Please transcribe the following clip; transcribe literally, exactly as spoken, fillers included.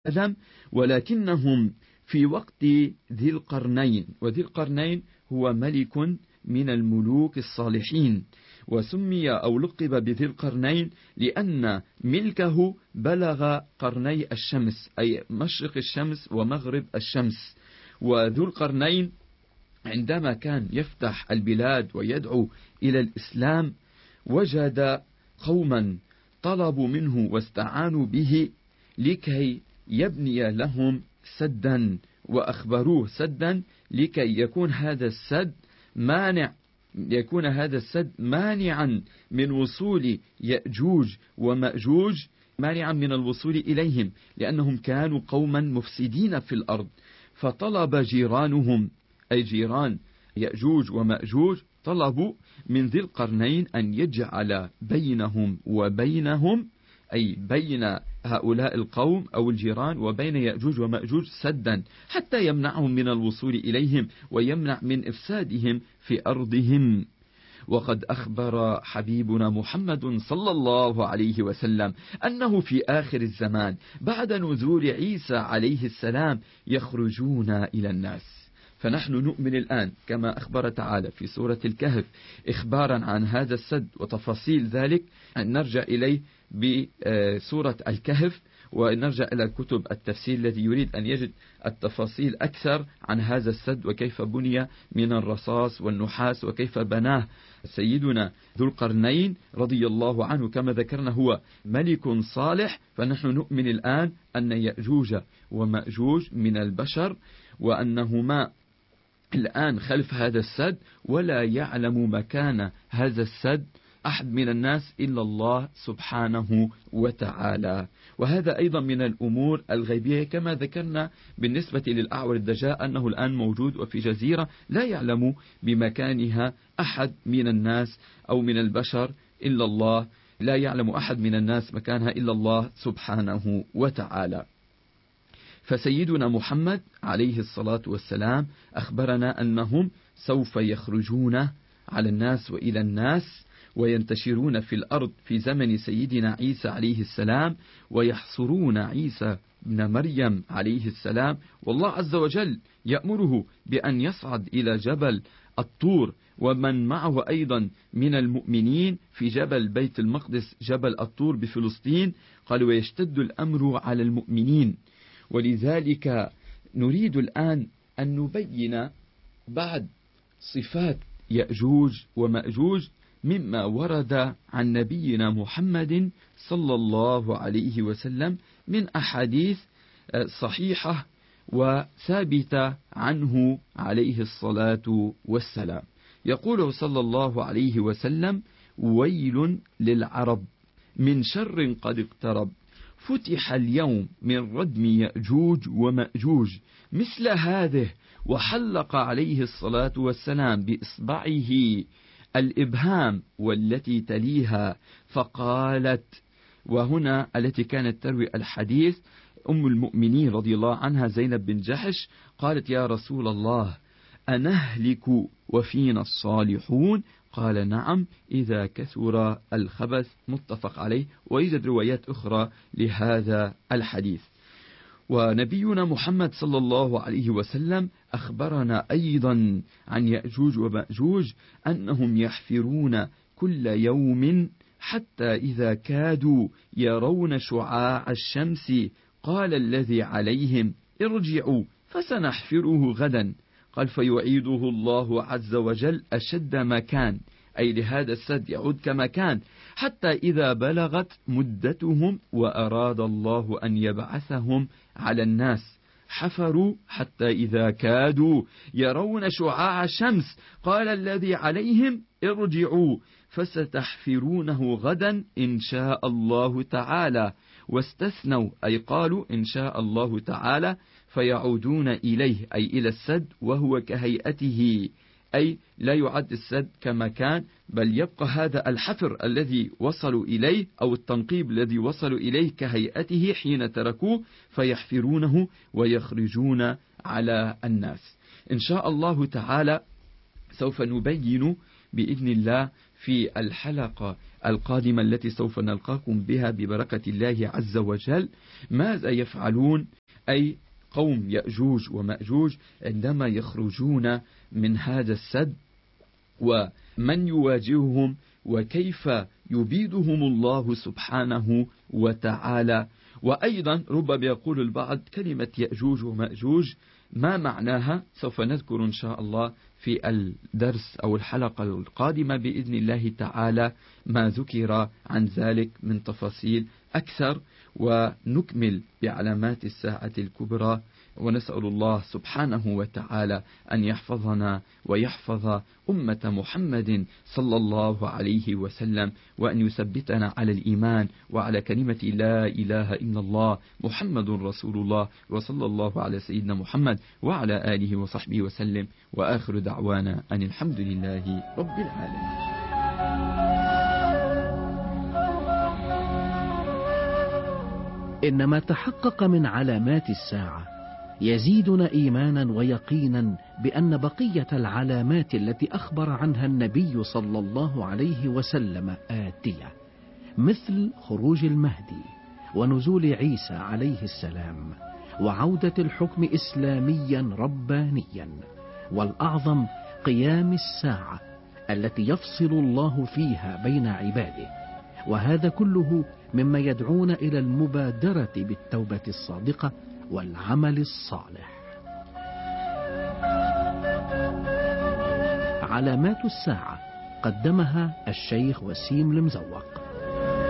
آدم، ولكنهم في وقت ذي القرنين، وذي القرنين هو ملك من الملوك الصالحين، وسمي أو لقب بذي القرنين لأن ملكه بلغ قرني الشمس، أي مشرق الشمس ومغرب الشمس. وذو القرنين عندما كان يفتح البلاد ويدعو إلى الإسلام وجد قوما طلبوا منه واستعانوا به لكي يبني لهم سدا، وأخبروه سدا لكي يكون هذا السد مانع يكون هذا السد مانعا من وصول يأجوج ومأجوج، مانعا من الوصول إليهم، لأنهم كانوا قوما مفسدين في الأرض. فطلب جيرانهم، أي جيران يأجوج ومأجوج، طلبوا من ذي القرنين أن يجعل بينهم وبينهم، أي بين هؤلاء القوم أو الجيران وبين يأجوج ومأجوج سدا، حتى يمنعهم من الوصول إليهم ويمنع من إفسادهم في أرضهم. وقد أخبر حبيبنا محمد صلى الله عليه وسلم أنه في آخر الزمان بعد نزول عيسى عليه السلام يخرجون إلى الناس. فنحن نؤمن الآن كما أخبر تعالى في سورة الكهف إخبارا عن هذا السد وتفاصيل ذلك، أن نرجع إليه بسورة الكهف، ونرجع إلى كتب التفسير الذي يريد أن يجد التفاصيل أكثر عن هذا السد وكيف بني من الرصاص والنحاس وكيف بناه سيدنا ذو القرنين رضي الله عنه. كما ذكرنا هو ملك صالح، فنحن نؤمن الآن أن يأجوج ومأجوج من البشر، وأنهما الآن خلف هذا السد، ولا يعلم مكان هذا السد أحد من الناس إلا الله سبحانه وتعالى. وهذا أيضا من الأمور الغيبية، كما ذكرنا بالنسبة للأعور الدجاء أنه الآن موجود وفي جزيرة لا يعلم بمكانها أحد من الناس أو من البشر إلا الله، لا يعلم أحد من الناس مكانها إلا الله سبحانه وتعالى. فسيدنا محمد عليه الصلاة والسلام أخبرنا أنهم سوف يخرجون على الناس وإلى الناس وينتشرون في الأرض في زمن سيدنا عيسى عليه السلام، ويحصرون عيسى ابن مريم عليه السلام، والله عز وجل يأمره بأن يصعد إلى جبل الطور ومن معه أيضا من المؤمنين في جبل بيت المقدس جبل الطور بفلسطين. قال ويشتد الأمر على المؤمنين. ولذلك نريد الآن أن نبين بعض صفات يأجوج ومأجوج مما ورد عن نبينا محمد صلى الله عليه وسلم من أحاديث صحيحة وثابتة عنه عليه الصلاة والسلام. يقول صلى الله عليه وسلم ويل للعرب من شر قد اقترب، فتح اليوم من ردم يأجوج ومأجوج مثل هذه، وحلق عليه الصلاة والسلام بإصبعه الإبهام والتي تليها فقالت، وهنا التي كانت تروي الحديث أم المؤمنين رضي الله عنها زينب بن جحش، قالت يا رسول الله أنهلك وفينا الصالحون؟ قال نعم إذا كثر الخبث، متفق عليه. ويوجد روايات أخرى لهذا الحديث. ونبينا محمد صلى الله عليه وسلم أخبرنا أيضا عن يأجوج ومأجوج أنهم يحفرون كل يوم حتى إذا كادوا يرون شعاع الشمس قال الذي عليهم ارجعوا فسنحفره غدا. قال فيعيده الله عز وجل أشد مكان، أي لهذا السد يعود كما كان، حتى إذا بلغت مدتهم وأراد الله أن يبعثهم على الناس حفروا حتى إذا كادوا يرون شعاع الشمس قال الذي عليهم ارجعوا فستحفرونه غدا إن شاء الله تعالى. واستثنوا أي قالوا إن شاء الله تعالى، فيعودون إليه أي إلى السد وهو كهيئته، أي لا يعد السد كما كان، بل يبقى هذا الحفر الذي وصلوا إليه أو التنقيب الذي وصلوا إليه كهيئته حين تركوه، فيحفرونه ويخرجون على الناس. إن شاء الله تعالى سوف نبين بإذن الله في الحلقة القادمة التي سوف نلقاكم بها ببركة الله عز وجل ماذا يفعلون أي قوم يأجوج ومأجوج عندما يخرجون من هذا السد، ومن يواجههم، وكيف يبيدهم الله سبحانه وتعالى. وأيضا ربما يقول البعض كلمة يأجوج ومأجوج ما معناها؟ سوف نذكر إن شاء الله في الدرس أو الحلقة القادمة بإذن الله تعالى ما ذكر عن ذلك من تفاصيل أكثر، ونكمل بعلامات الساعة الكبرى. ونسأل الله سبحانه وتعالى أن يحفظنا ويحفظ أمة محمد صلى الله عليه وسلم، وأن يثبتنا على الإيمان وعلى كلمة لا إله إلا الله محمد رسول الله، وصلى الله على سيدنا محمد وعلى آله وصحبه وسلم، وآخر دعوانا أن الحمد لله رب العالمين. إنما تحقق من علامات الساعة يزيدنا إيمانا ويقينا بأن بقية العلامات التي أخبر عنها النبي صلى الله عليه وسلم آتية، مثل خروج المهدي ونزول عيسى عليه السلام وعودة الحكم إسلاميا ربانيا، والأعظم قيام الساعة التي يفصل الله فيها بين عباده. وهذا كله مما يدعونا إلى المبادرة بالتوبة الصادقة والعمل الصالح. علامات الساعة قدمها الشيخ وسيم المزوق.